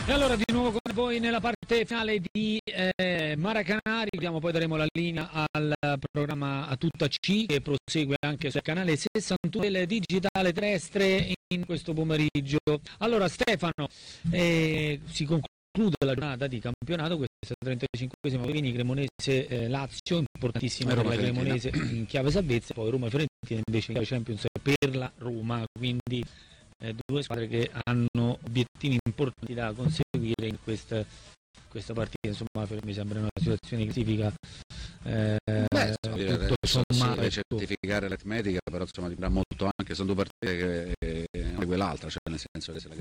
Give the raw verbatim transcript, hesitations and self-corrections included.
E allora di nuovo con voi nella parte finale di eh, Maracanã. Ricordiamo, poi daremo la linea al programma A Tutta C, che prosegue anche sul canale sessantuno del digitale terrestre in questo pomeriggio. Allora Stefano, eh, si conclude la giornata di campionato, questa trentacinquesima Vini Cremonese eh, Lazio, importantissima per la Cremonese in chiave salvezza, poi Roma Fiorentina invece in chiave Champions per la Roma, quindi Eh, due squadre che hanno obiettivi importanti da conseguire in questa, questa partita. Insomma, mi sembra una situazione classifica eh, Beh, tutto sommato, sì, certificare l'aritmetica, però insomma dipende molto, anche sono due partite che eh, una di quell'altra, cioè nel senso che se la